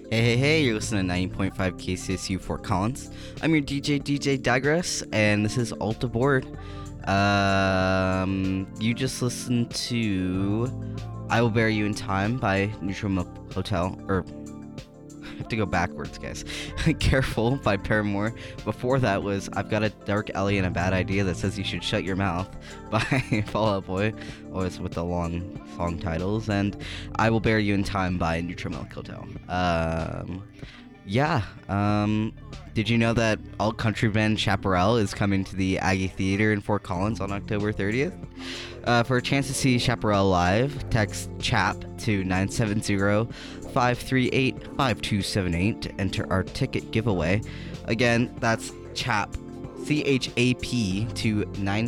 Hey, you're listening to 90.5 KCSU Fort Collins. I'm your DJ Digress, and this is Alt Aboard. You just listened to I Will Bury You in Time by Neutral Milk Hotel, or I have to go backwards, guys. Careful by Paramore. Before that was I've Got a Dark Alley and a Bad Idea That Says You Should Shut Your Mouth by Fall Out Boy, always with the long song titles, and I Will Bury You in Time by Neutral Milk Hotel. Yeah. Did you know that alt country band Chaparral is coming to the Aggie Theater in Fort Collins on October 30th? For a chance to see Chaparral live, text CHAP to 970-538-5278 to enter our ticket giveaway. Again, that's CHAP, C-H-A-P, to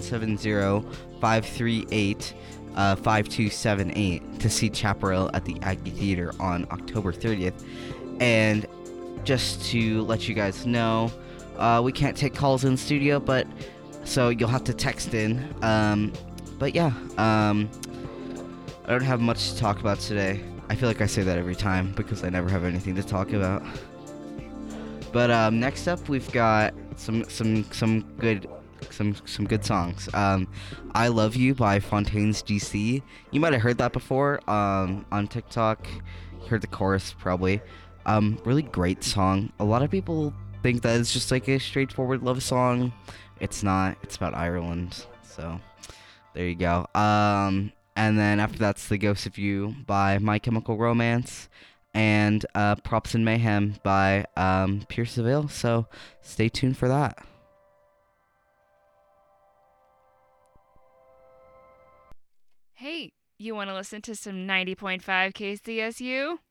970-538-5278 to see Chaparral at the Aggie Theater on October 30th. And just to let you guys know, we can't take calls in studio, but so you'll have to text in. But yeah, I don't have much to talk about today. I feel like I say that every time because I never have anything to talk about. But next up, we've got some good songs. I Love You by Fontaines DC. You might have heard that before on TikTok. You heard the chorus probably. Really great song. A lot of people think that it's just like a straightforward love song. It's not. It's about Ireland. So there you go. And then after that's The Ghost of You by My Chemical Romance, and Props and Mayhem by Pierce the Veil. So stay tuned for that. Hey, you want to listen to some 90.5 KCSU?